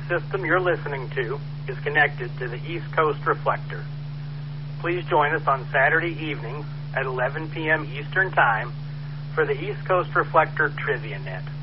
system you're listening to is connected to the East Coast Reflector. Please join us on Saturday evenings at 11 p.m. Eastern Time for the East Coast Reflector Trivia Net.